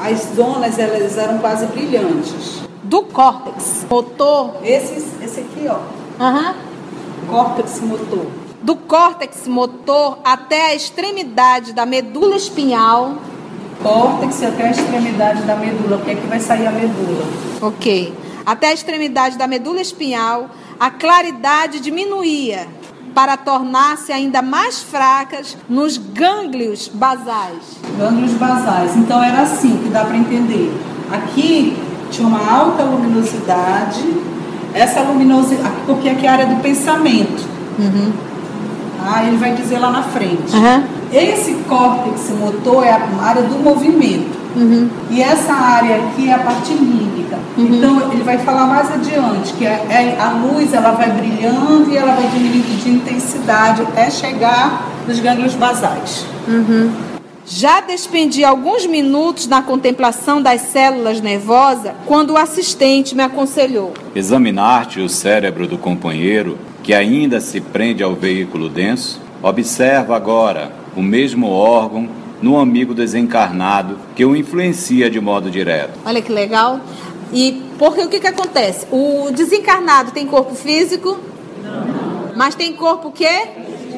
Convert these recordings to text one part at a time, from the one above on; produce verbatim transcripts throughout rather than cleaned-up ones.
as zonas elas eram quase brilhantes. Do córtex motor. Esse, esse aqui, ó. Aham. Córtex motor. Do córtex motor até a extremidade da medula espinhal. Córtex até a extremidade da medula, porque aqui vai sair a medula. Ok. Até a extremidade da medula espinhal, a claridade diminuía para tornar-se ainda mais fracas nos gânglios basais. Gânglios basais. Então era assim que dá para entender. Aqui tinha uma alta luminosidade, essa luminosidade, porque aqui é a área do pensamento. Uhum. Ah, ele vai dizer lá na frente. Uhum. Esse córtex motor é a área do movimento. Uhum. E essa área aqui é a parte límbica. Uhum. Então ele vai falar mais adiante que é, é, a luz ela vai brilhando e ela vai diminuindo de intensidade até chegar nos gânglios basais. Uhum. Já despendi alguns minutos na contemplação das células nervosas quando o assistente me aconselhou: examinar-te o cérebro do companheiro que ainda se prende ao veículo denso. Observa agora o mesmo órgão no amigo desencarnado que o influencia de modo direto. Olha que legal. E porque o que, que acontece? O desencarnado tem corpo físico? Não. Mas tem corpo o quê?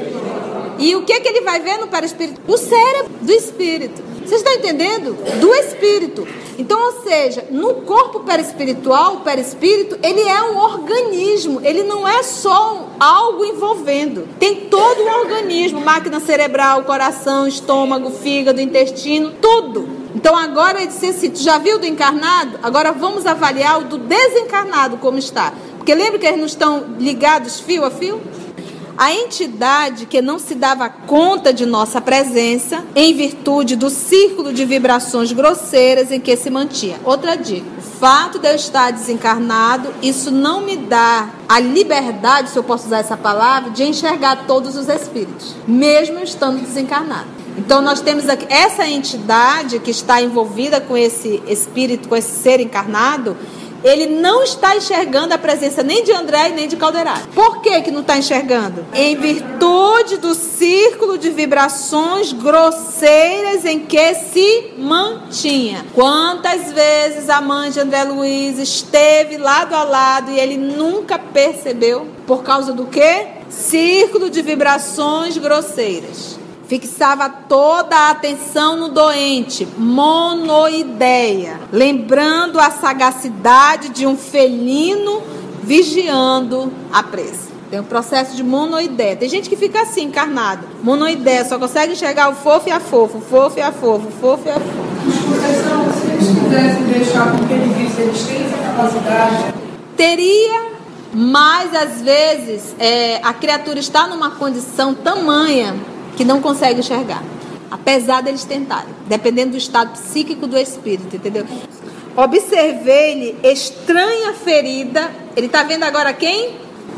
E o que, que ele vai ver no perispírito? O cérebro do espírito. Vocês estão entendendo? Do espírito. Então, ou seja, no corpo perispiritual, o perispírito, ele é um organismo. Ele não é só algo envolvendo. Tem todo o organismo, máquina cerebral, coração, estômago, fígado, intestino, tudo. Então agora ele disse assim, tu já viu do encarnado? Agora vamos avaliar o do desencarnado como está. Porque lembra que eles não estão ligados fio a fio? A entidade que não se dava conta de nossa presença em virtude do círculo de vibrações grosseiras em que se mantinha. Outra dica, o fato de eu estar desencarnado, isso não me dá a liberdade, se eu posso usar essa palavra, de enxergar todos os espíritos, mesmo eu estando desencarnado. Então nós temos aqui essa entidade que está envolvida com esse espírito, com esse ser encarnado. Ele não está enxergando a presença nem de André e nem de Calderaro. Por que que não está enxergando? Em virtude do círculo de vibrações grosseiras em que se mantinha. Quantas vezes a mãe de André Luiz esteve lado a lado e ele nunca percebeu? Por causa do quê? Círculo de vibrações grosseiras. Fixava toda a atenção no doente, monoideia, lembrando a sagacidade de um felino vigiando a presa. Tem um processo de monoideia. Tem gente que fica assim, encarnado. Monoideia, só consegue enxergar o fofo e a fofo, o fofo e a fofo, o fofo e a fofo. Professor, se eles pudessem deixar com que ele visse, eles têm essa capacidade? Teria, mas às vezes é, a criatura está numa condição tamanha que não consegue enxergar, apesar deles tentarem, dependendo do estado psíquico do espírito, entendeu? Observei-lhe estranha ferida. Ele está vendo agora quem?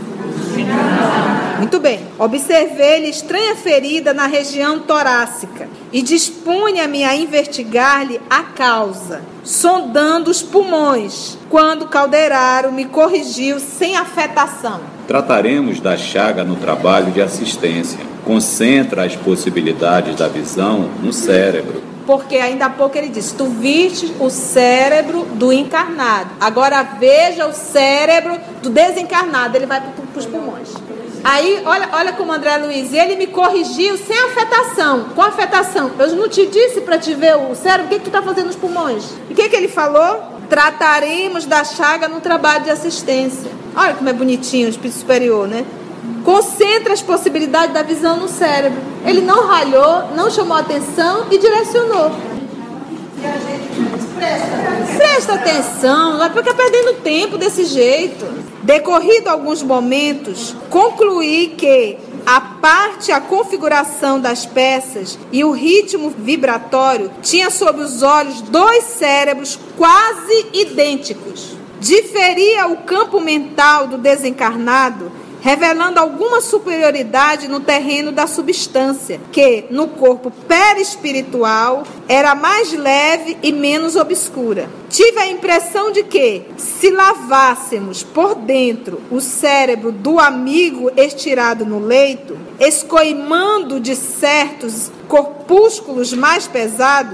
Muito bem. Observei-lhe estranha ferida na região torácica e dispunha-me a investigar-lhe a causa, sondando os pulmões, quando Calderaro me corrigiu sem afetação. Trataremos da chaga no trabalho de assistência. Concentra as possibilidades da visão no cérebro. Porque ainda há pouco ele disse, tu viste o cérebro do encarnado, agora veja o cérebro do desencarnado. Ele vai para os pulmões. Aí, olha, olha como André Luiz, ele me corrigiu sem afetação. Com afetação, eu não te disse para te ver o cérebro, o que, que tu está fazendo nos pulmões? E o que, que ele falou? Trataremos da chaga no trabalho de assistência. Olha como é bonitinho o espírito superior, né? Concentra as possibilidades da visão no cérebro. Ele não ralhou, não chamou atenção e direcionou. E a gente presta, presta atenção, não vai ficar perdendo tempo desse jeito. Decorrido alguns momentos, concluí que a parte, a configuração das peças e o ritmo vibratório tinha sob os olhos dois cérebros quase idênticos. Diferia o campo mental do desencarnado, revelando alguma superioridade no terreno da substância, que, no corpo perispiritual, era mais leve e menos obscura. Tive a impressão de que, se lavássemos por dentro o cérebro do amigo estirado no leito, escoimando de certos corpúsculos mais pesados,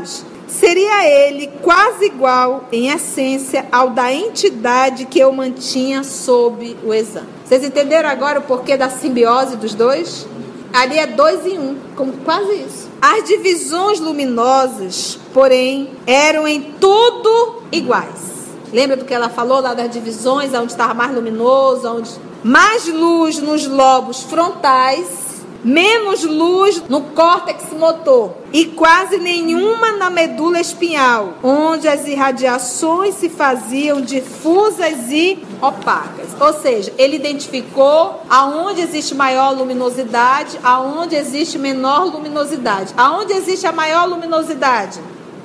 seria ele quase igual, em essência, ao da entidade que eu mantinha sob o exame. Vocês entenderam agora o porquê da simbiose dos dois? Ali é dois em um, como quase isso. As divisões luminosas, porém, eram em tudo iguais. Lembra do que ela falou lá das divisões, onde estava mais luminoso, onde mais luz nos lobos frontais, menos luz no córtex motor e quase nenhuma na medula espinhal, onde as irradiações se faziam difusas e opacas. Ou seja, ele identificou aonde existe maior luminosidade, aonde existe menor luminosidade. Aonde existe a maior luminosidade?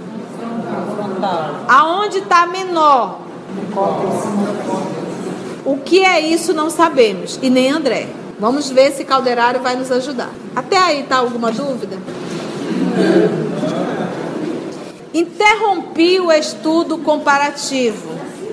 Aonde está menor? O que é isso não sabemos, e nem André. Vamos ver se Calderário vai nos ajudar. Até aí está alguma dúvida? Interrompi o estudo comparativo,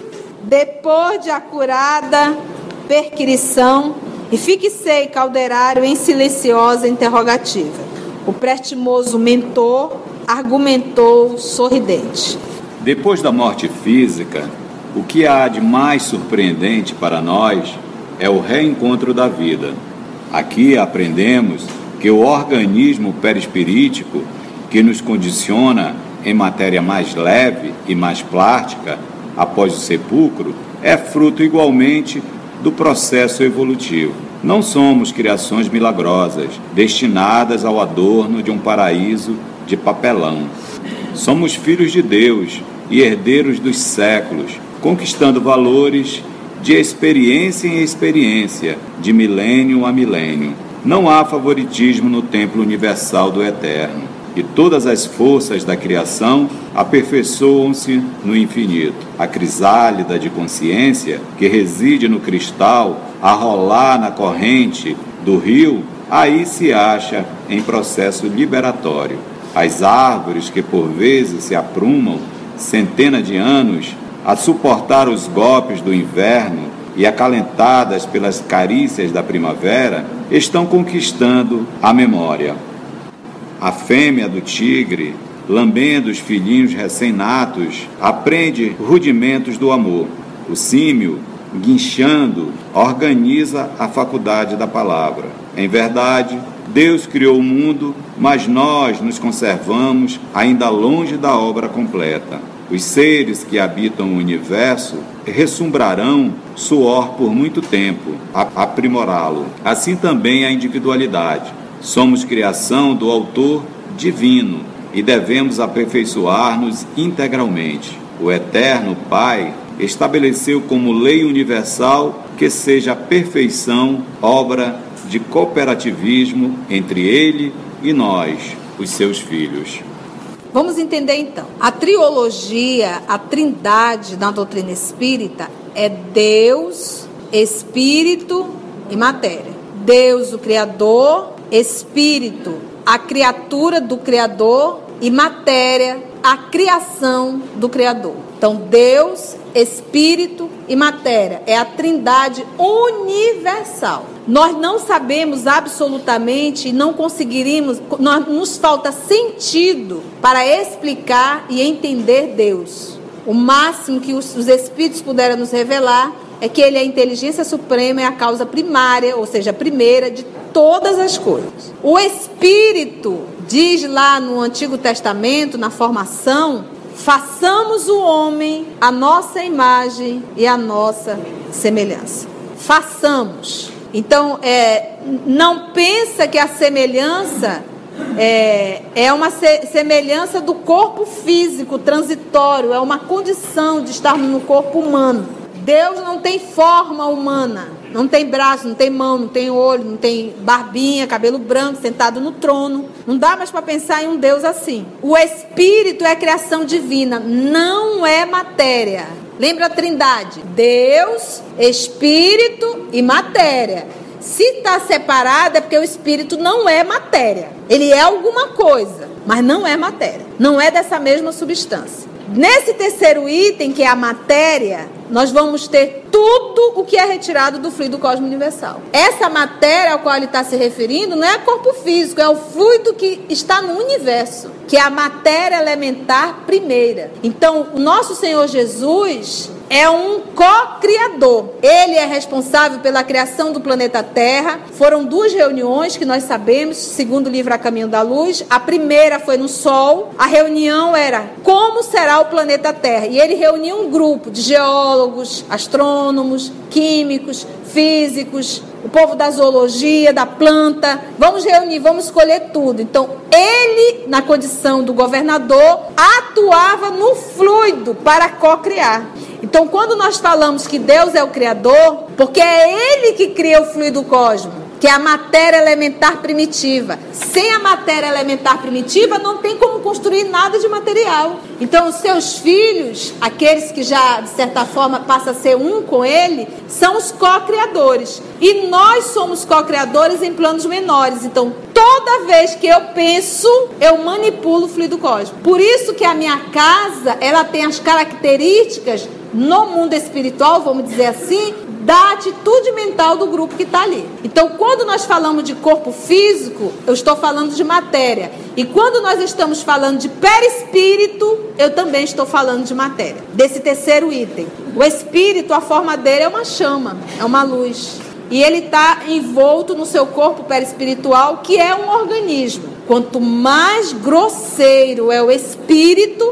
depois de acurada perquisição, e fixei Calderário em silenciosa interrogativa. O prestimoso mentor argumentou sorridente. Depois da morte física, o que há de mais surpreendente para nós é o reencontro da vida. Aqui aprendemos que o organismo perispirítico que nos condiciona em matéria mais leve e mais plástica após o sepulcro é fruto igualmente do processo evolutivo. Não somos criações milagrosas, destinadas ao adorno de um paraíso de papelão. Somos filhos de Deus e herdeiros dos séculos, conquistando valores de experiência em experiência, de milênio a milênio. Não há favoritismo no templo universal do Eterno, e todas as forças da criação aperfeiçoam-se no infinito. A crisálida de consciência, que reside no cristal, a rolar na corrente do rio, aí se acha em processo liberatório. As árvores que por vezes se aprumam centenas de anos a suportar os golpes do inverno e acalentadas pelas carícias da primavera, estão conquistando a memória. A fêmea do tigre, lambendo os filhinhos recém-natos, aprende rudimentos do amor. O símio, guinchando, organiza a faculdade da palavra. Em verdade, Deus criou o mundo, mas nós nos conservamos ainda longe da obra completa. Os seres que habitam o universo ressumbrarão suor por muito tempo, a aprimorá-lo. Assim também a individualidade. Somos criação do Autor divino e devemos aperfeiçoar-nos integralmente. O Eterno Pai estabeleceu como lei universal que seja a perfeição obra de cooperativismo entre Ele e nós, os seus filhos. Vamos entender então. A triologia, a trindade da doutrina espírita é Deus, Espírito e matéria. Deus, o Criador, Espírito, a criatura do Criador e matéria, a criação do Criador. Então, Deus, Espírito e matéria é a trindade universal. Nós não sabemos absolutamente e não conseguiríamos, nós, nos falta sentido para explicar e entender Deus. O máximo que os, os Espíritos puderam nos revelar é que Ele é a inteligência suprema, é a causa primária, ou seja, a primeira de todas as coisas. O Espírito diz lá no Antigo Testamento, na formação, façamos o homem a nossa imagem e a nossa semelhança. Façamos. Então, é, não pensa que a semelhança é, é uma se, semelhança do corpo físico transitório, é uma condição de estarmos no corpo humano. Deus não tem forma humana, não tem braço, não tem mão, não tem olho, não tem barbinha, cabelo branco, sentado no trono. Não dá mais para pensar em um Deus assim. O Espírito é a criação divina, não é matéria. Lembra a trindade? Deus, Espírito e matéria. Se está separado é porque o Espírito não é matéria. Ele é alguma coisa, mas não é matéria. Não é dessa mesma substância. Nesse terceiro item, que é a matéria, nós vamos ter tudo o que é retirado do fluido cósmico universal. Essa matéria ao qual ele está se referindo não é corpo físico, é o fluido que está no universo, que é a matéria elementar primeira. Então, o nosso Senhor Jesus é um co-criador. Ele é responsável pela criação do planeta Terra. Foram duas reuniões que nós sabemos, segundo o livro A Caminho da Luz. A primeira foi no Sol. A reunião era como será o planeta Terra. E ele reuniu um grupo de geólogos, astrônomos, químicos, físicos, o povo da zoologia, da planta. Vamos reunir, vamos escolher tudo. Então, ele, na condição do governador, atuava no fluido para co-criar. Então, quando nós falamos que Deus é o Criador, porque é Ele que cria o fluido cósmico, que é a matéria elementar primitiva. Sem a matéria elementar primitiva, não tem como construir nada de material. Então, os seus filhos, aqueles que já, de certa forma, passam a ser um com Ele, são os co-criadores. E nós somos co-criadores em planos menores. Então, toda vez que eu penso, eu manipulo o fluido cósmico. Por isso que a minha casa, ela tem as características no mundo espiritual, vamos dizer assim, da atitude mental do grupo que está ali. Então, quando nós falamos de corpo físico, eu estou falando de matéria. E quando nós estamos falando de perispírito, eu também estou falando de matéria. Desse terceiro item. O espírito, a forma dele é uma chama, é uma luz. E ele está envolto no seu corpo perispiritual, que é um organismo. Quanto mais grosseiro é o espírito,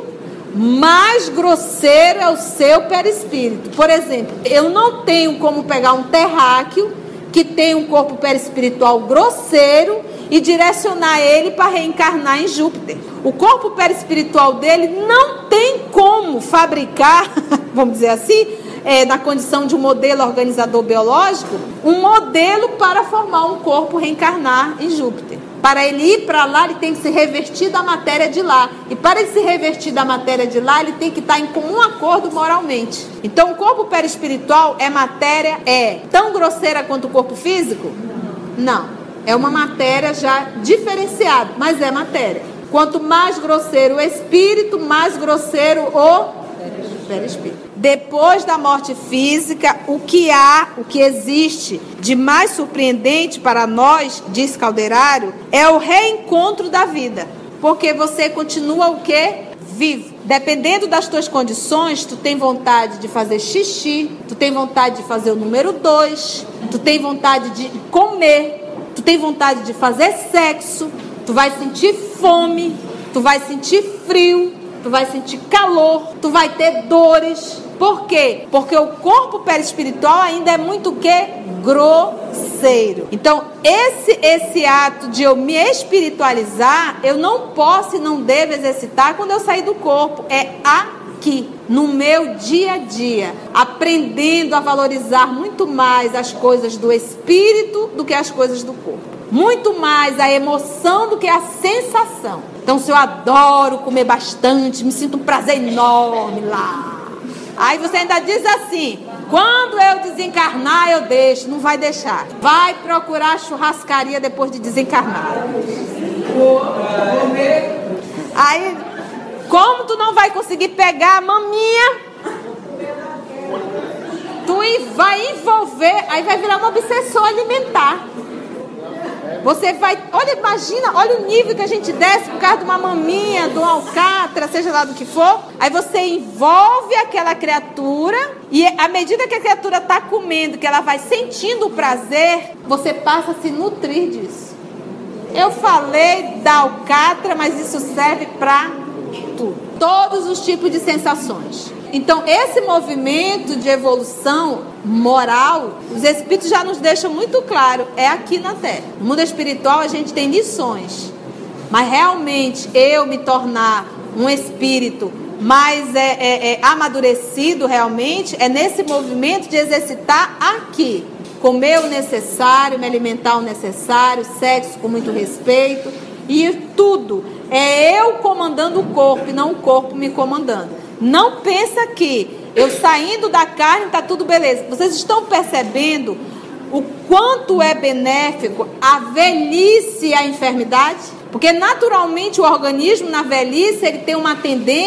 mais grosseiro é o seu perispírito. Por exemplo, eu não tenho como pegar um terráqueo que tem um corpo perispiritual grosseiro e direcionar ele para reencarnar em Júpiter. O corpo perispiritual dele não tem como fabricar, vamos dizer assim, é, na condição de um modelo organizador biológico, um modelo para formar um corpo reencarnar em Júpiter. Para ele ir para lá, ele tem que se revestir da matéria de lá. E para ele se revestir da matéria de lá, ele tem que estar em comum acordo moralmente. Então, o corpo perispiritual é matéria, é tão grosseira quanto o corpo físico? Não. É uma matéria já diferenciada, mas é matéria. Quanto mais grosseiro o espírito, mais grosseiro o perispírito. Depois da morte física, o que há, o que existe de mais surpreendente para nós, diz Calderário, é o reencontro da vida. Porque você continua o quê? Vivo. Dependendo das tuas condições, tu tem vontade de fazer xixi, tu tem vontade de fazer o número dois, tu tem vontade de comer, tu tem vontade de fazer sexo, tu vai sentir fome, tu vai sentir frio, tu vai sentir calor, tu vai ter dores. Por quê? Porque o corpo perispiritual ainda é muito o quê? Grosseiro. Então, esse, esse ato de eu me espiritualizar, eu não posso e não devo exercitar quando eu sair do corpo. É aqui, no meu dia a dia, aprendendo a valorizar muito mais as coisas do espírito do que as coisas do corpo. Muito mais a emoção do que a sensação. Então, se eu adoro comer bastante, me sinto um prazer enorme lá. Aí você ainda diz assim, quando eu desencarnar eu deixo, não vai deixar. Vai procurar churrascaria depois de desencarnar. Aí, como tu não vai conseguir pegar a maminha, tu vai envolver, aí vai virar um obsessor alimentar. Você vai, olha, imagina, olha o nível que a gente desce por causa de uma maminha, de um alcatra, seja lá do que for. Aí você envolve aquela criatura e à medida que a criatura está comendo, que ela vai sentindo o prazer, você passa a se nutrir disso. Eu falei da alcatra, mas isso serve para tudo. Todos os tipos de sensações. Então, esse movimento de evolução moral, os espíritos já nos deixam muito claro, é aqui na Terra. No mundo espiritual a gente tem lições, mas realmente eu me tornar um espírito mais é, é, é, amadurecido realmente, é nesse movimento de exercitar aqui. Comer o necessário, me alimentar o necessário, sexo com muito respeito e tudo. É eu comandando o corpo e não o corpo me comandando. Não pensa que eu saindo da carne está tudo beleza. Vocês estão percebendo o quanto é benéfico a velhice e a enfermidade? Porque naturalmente o organismo na velhice ele tem uma tendência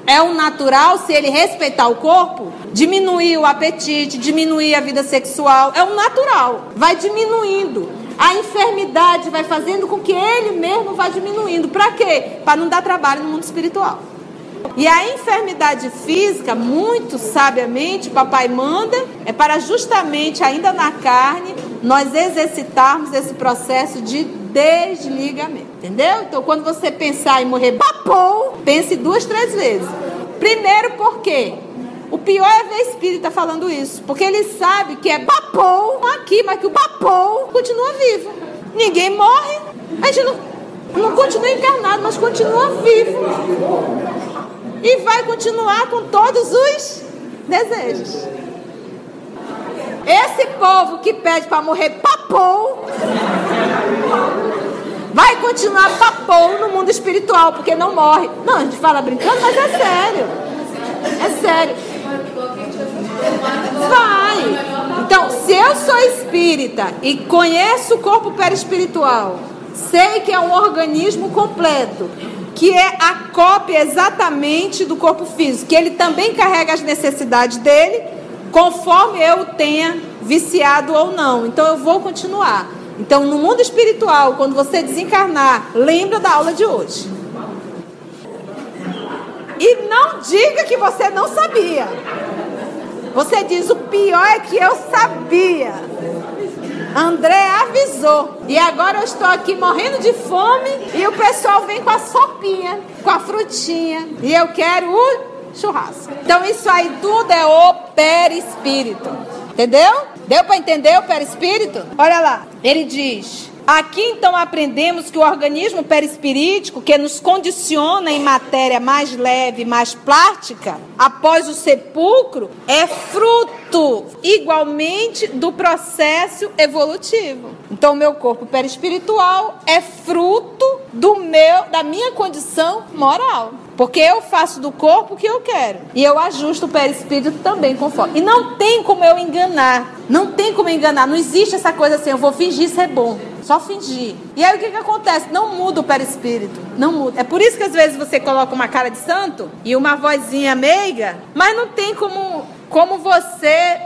É o natural, se ele respeitar o corpo, diminuir o apetite, diminuir a vida sexual. É o natural. Vai diminuindo. A enfermidade vai fazendo com que ele mesmo vá diminuindo. Para quê? Para não dar trabalho no mundo espiritual. E a enfermidade física, muito sabiamente, papai manda, é para justamente, ainda na carne, nós exercitarmos esse processo de desligamento. Entendeu? Então, quando você pensar em morrer papou, pense duas, três vezes. Primeiro, por quê? O pior é ver espírita falando isso, porque ele sabe que é papou aqui, mas que o papou continua vivo. Ninguém morre, a gente não, não continua encarnado, mas continua vivo. E vai continuar com todos os desejos. Esse povo que pede para morrer papou, vai continuar papou no mundo espiritual, porque não morre. Não, a gente fala brincando, mas é sério. É sério. Vai. Então, se eu sou espírita e conheço o corpo perispiritual, sei que é um organismo completo, que é a cópia exatamente do corpo físico, que ele também carrega as necessidades dele, conforme eu tenha viciado ou não. Então eu vou continuar. Então no mundo espiritual, quando você desencarnar, lembra da aula de hoje. E não diga que você não sabia. Você diz, o pior é que eu sabia. André avisou. E agora eu estou aqui morrendo de fome e o pessoal vem com a sopinha, com a frutinha. E eu quero o churrasco. Então isso aí tudo é o perispírito. Entendeu? Deu para entender o perispírito? Olha lá. Ele diz... Aqui então aprendemos que o organismo perispirítico, que nos condiciona em matéria mais leve, mais plástica, após o sepulcro, é fruto igualmente do processo evolutivo. Então o meu corpo perispiritual é fruto do meu, da minha condição moral. Porque eu faço do corpo o que eu quero. E eu ajusto o perispírito também conforme. E não tem como eu enganar. Não tem como enganar. Não existe essa coisa assim, eu vou fingir ser bom. Só fingir. E aí o que que acontece? Não muda o perispírito. Não muda. É por isso que às vezes você coloca uma cara de santo e uma vozinha meiga, mas não tem como, como você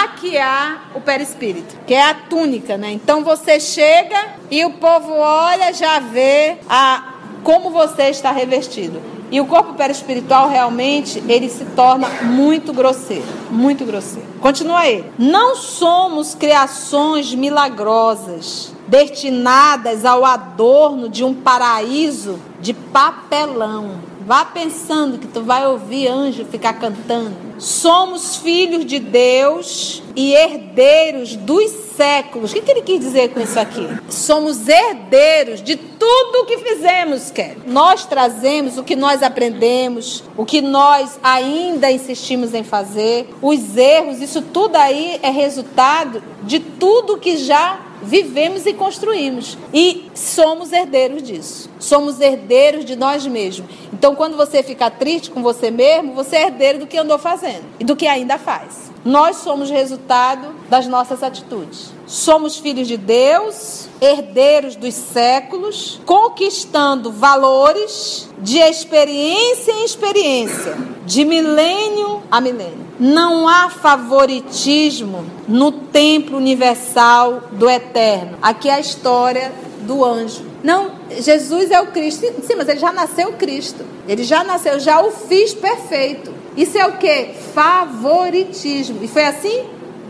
maquiar o perispírito, que é a túnica, né? Então você chega e o povo olha, já vê a, como você está revestido. E o corpo perispiritual realmente, ele se torna muito grosseiro, muito grosseiro. Continua aí. Não somos criações milagrosas, destinadas ao adorno de um paraíso de papelão. Vá pensando que tu vai ouvir anjo ficar cantando. Somos filhos de Deus e herdeiros dos séculos. O que, que ele quis dizer com isso aqui? Somos herdeiros de tudo o que fizemos, Kelly. Nós trazemos o que nós aprendemos, o que nós ainda insistimos em fazer, os erros, isso tudo aí é resultado de tudo que já vivemos e construímos. E somos herdeiros disso. Somos herdeiros de nós mesmos. Então, quando você fica triste com você mesmo, você é herdeiro do que andou fazendo e do que ainda faz. Nós somos resultado das nossas atitudes. Somos filhos de Deus, herdeiros dos séculos, conquistando valores de experiência em experiência, de milênio a milênio. Não há favoritismo no templo universal do eterno. Aqui é a história do anjo. Não, Jesus é o Cristo. Sim, mas ele já nasceu Cristo. Ele já nasceu, já o fiz perfeito. Isso é o quê? Favoritismo. E foi assim?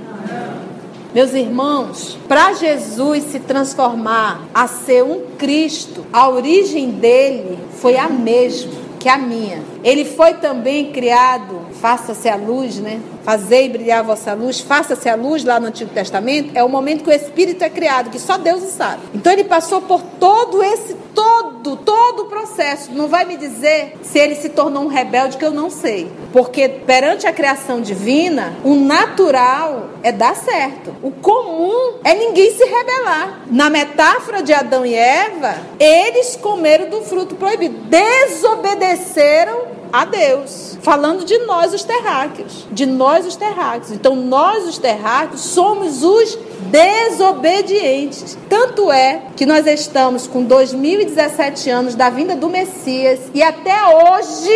Meus irmãos, para Jesus se transformar a ser um Cristo, a origem dele foi a mesma que a minha. Ele foi também criado, faça-se a luz, né? Fazei brilhar a vossa luz, faça-se a luz lá no Antigo Testamento. É o momento que o Espírito é criado, que só Deus sabe. Então ele passou por todo esse, todo, todo o processo. Não vai me dizer se ele se tornou um rebelde, que eu não sei. Porque perante a criação divina, o natural é dar certo. O comum é ninguém se rebelar. Na metáfora de Adão e Eva, eles comeram do fruto proibido. Desobedeceram a Deus, falando de nós os terráqueos, de nós os terráqueos. Então nós os terráqueos somos os desobedientes. Tanto é que nós estamos com dois mil e dezessete anos da vinda do Messias e até hoje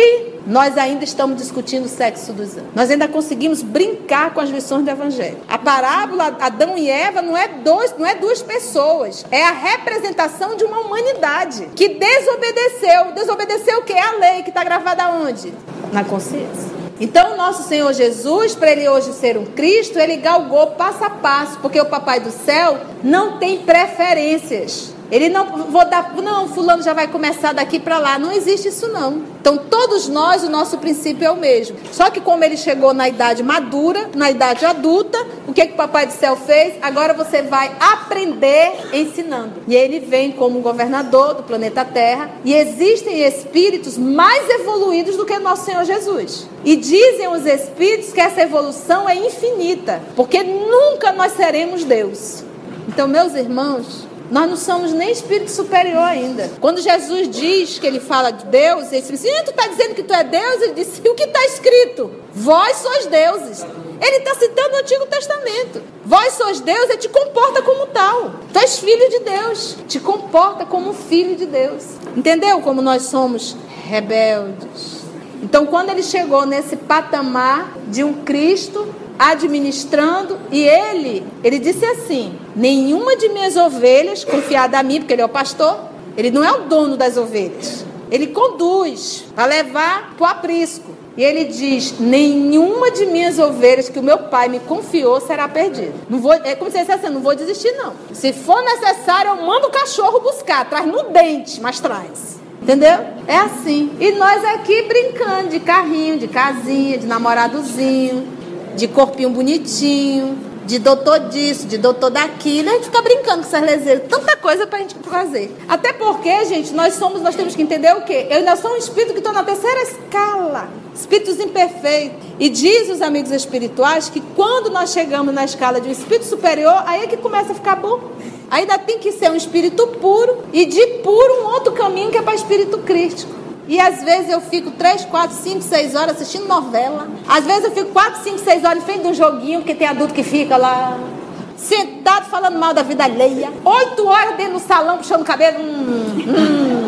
nós ainda estamos discutindo o sexo dos anjos. Nós ainda conseguimos brincar com as lições do Evangelho. A parábola Adão e Eva não é, dois, não é duas pessoas. É a representação de uma humanidade que desobedeceu. Desobedeceu o quê? A lei que está gravada onde? Na consciência. Então, o nosso Senhor Jesus, para ele hoje ser um Cristo, ele galgou passo a passo, porque o Papai do Céu não tem preferências. Ele não, vou dar, não, fulano já vai começar daqui para lá. Não existe isso não. Então, todos nós, o nosso princípio é o mesmo. Só que como ele chegou na idade madura, na idade adulta, o que, que o Papai do Céu fez? Agora você vai aprender ensinando. E ele vem como governador do planeta Terra. E existem espíritos mais evoluídos do que o nosso Senhor Jesus. E dizem os espíritos que essa evolução é infinita. Porque nunca nós seremos Deus. Então, meus irmãos, nós não somos nem espírito superior ainda. Quando Jesus diz que ele fala de Deus, ele diz assim, tu está dizendo que tu é Deus? Ele disse, o que está escrito? Vós sois deuses. Ele está citando o Antigo Testamento. Vós sois Deus, ele te comporta como tal. Tu és filho de Deus, te comporta como filho de Deus. Entendeu como nós somos rebeldes? Então, quando ele chegou nesse patamar de um Cristo administrando, e ele, ele disse assim, nenhuma de minhas ovelhas, confiada a mim, porque ele é o pastor, ele não é o dono das ovelhas, ele conduz para levar para o aprisco, e ele diz, nenhuma de minhas ovelhas que o meu pai me confiou será perdida. Não vou, é como se ele dissesse assim, não vou desistir não, se for necessário eu mando o cachorro buscar, traz no dente, mas traz. Entendeu? É assim. E nós aqui brincando de carrinho, de casinha, de namoradozinho, de corpinho bonitinho, de doutor disso, de doutor daquilo. A gente fica brincando com essas leseiras. Tanta coisa pra gente fazer. Até porque, gente, nós somos, nós temos que entender o quê? Eu ainda sou um espírito que estou na terceira escala. Espíritos imperfeitos. E diz os amigos espirituais que quando nós chegamos na escala de um espírito superior, aí é que começa a ficar bom. Ainda tem que ser um espírito puro e de puro um outro caminho que é para espírito crítico. E às vezes eu fico três, quatro, cinco, seis horas assistindo novela. Às vezes eu fico quatro, cinco, seis horas em frente de um joguinho, porque tem adulto que fica lá sentado falando mal da vida alheia. Oito horas dentro do salão puxando o cabelo. Hum, hum,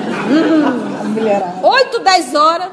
hum. Oito, dez horas.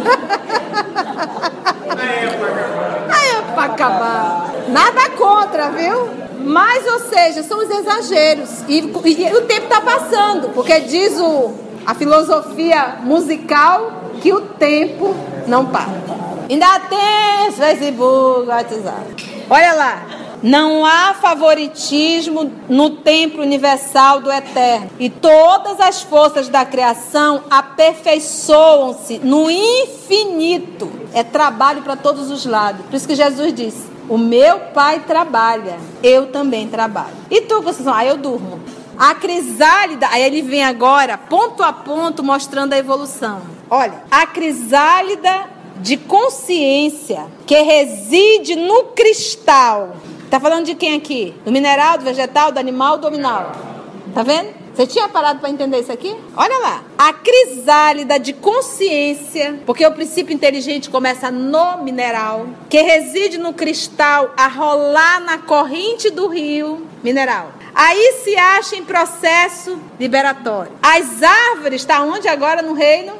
Aí é para acabar. Nada contra, viu? Mas, ou seja, são os exageros. E, e, e o tempo está passando, porque diz o, a filosofia musical que o tempo não para. Ainda tem Facebook, WhatsApp. Olha lá. Não há favoritismo no templo universal do Eterno. E todas as forças da criação aperfeiçoam-se no infinito. É trabalho para todos os lados. Por isso que Jesus disse, o meu pai trabalha, eu também trabalho. E tu, vocês vão, ah, eu durmo. A crisálida, aí ele vem agora, ponto a ponto, mostrando a evolução. Olha, a crisálida de consciência que reside no cristal. Tá falando de quem aqui? Do mineral, do vegetal, do animal, do nominal? Tá vendo? Você tinha parado para entender isso aqui? Olha lá. A crisálida de consciência, porque o princípio inteligente começa no mineral, que reside no cristal, a rolar na corrente do rio mineral. Aí se acha em processo liberatório. As árvores, está onde agora no reino?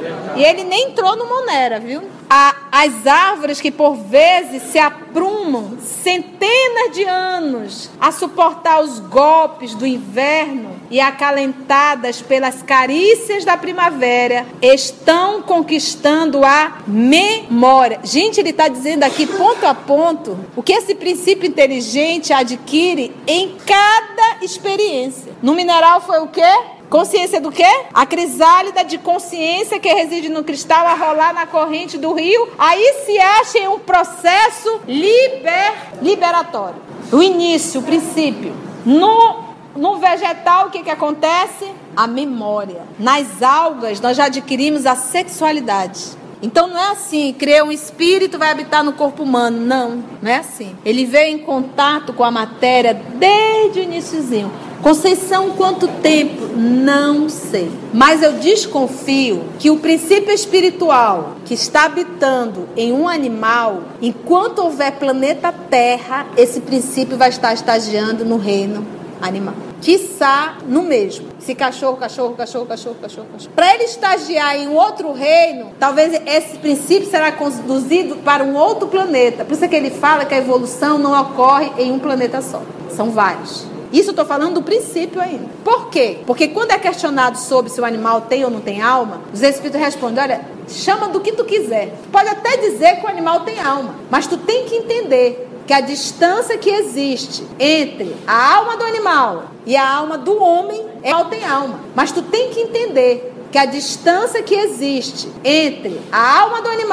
E ele nem entrou no Monera, viu? A, as árvores que por vezes se aprumam centenas de anos a suportar os golpes do inverno e acalentadas pelas carícias da primavera, estão conquistando a memória. Gente, ele está dizendo aqui ponto a ponto o que esse princípio inteligente adquire em cada experiência. No mineral foi o quê? Consciência do quê? A crisálida de consciência que reside no cristal a rolar na corrente do rio. Aí se acha em um processo liber, liberatório. O início, o princípio. No, no vegetal, o que, que acontece? A memória. Nas algas, nós já adquirimos a sexualidade. Então não é assim, criar um espírito vai habitar no corpo humano. Não, não é assim. Ele veio em contato com a matéria desde o iniciozinho. Conceição, quanto tempo? Não sei. Mas eu desconfio que o princípio espiritual que está habitando em um animal, enquanto houver planeta Terra, esse princípio vai estar estagiando no reino animal. Quiçá no mesmo. Esse cachorro, cachorro, cachorro, cachorro, cachorro, cachorro. Para ele estagiar em um outro reino, talvez esse princípio será conduzido para um outro planeta. Por isso é que ele fala que a evolução não ocorre em um planeta só. São vários. Isso eu estou falando do princípio ainda. Por quê? Porque quando é questionado sobre se o animal tem ou não tem alma, os espíritos respondem, olha, chama do que tu quiser. Tu pode até dizer que o animal tem alma, mas tu tem que entender que a distância que existe entre a alma do animal e a alma do homem, é que tem alma. Mas tu tem que entender que a distância que existe entre a alma do animal